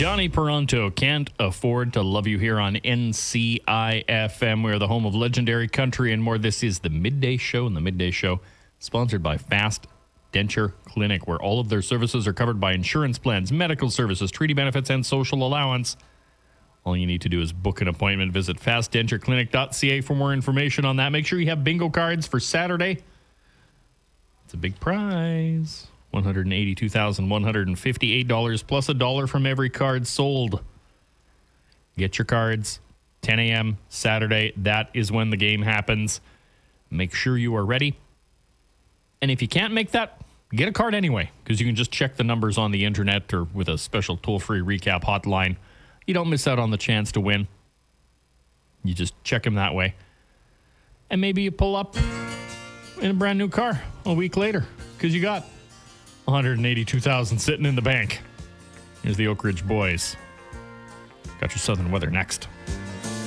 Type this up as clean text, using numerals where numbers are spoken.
Johnny Peronto, Can't Afford to Love You here on NCIFM. We're the home of legendary country and more. This is the Midday Show, and the Midday Show sponsored by Fast Denture Clinic, where all of their services are covered by insurance plans, medical services, treaty benefits, and social allowance. All you need to do is book an appointment. Visit fastdentureclinic.ca for more information on that. Make sure you have bingo cards for Saturday. It's a big prize. $182,158 plus $1 from every card sold. Get your cards. 10 a.m. Saturday. That is when the game happens. Make sure you are ready. And if you can't make that, get a card anyway, because you can just check the numbers on the internet or with a special toll-free recap hotline. You don't miss out on the chance to win. You just check them that way. And maybe you pull up in a brand new car a week later because you got $182,000 sitting in the bank. Here's the Oak Ridge Boys. Got your southern weather next.